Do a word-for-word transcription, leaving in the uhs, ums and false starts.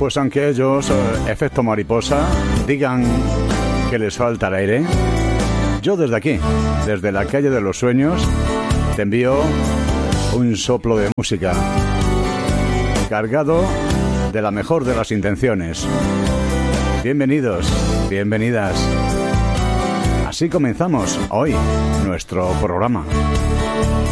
Pues aunque ellos, efecto mariposa, digan que les falta el aire, yo desde aquí, desde la calle de los sueños, te envío un soplo de música cargado de la mejor de las intenciones. Bienvenidos, bienvenidas. Así comenzamos hoy nuestro programa.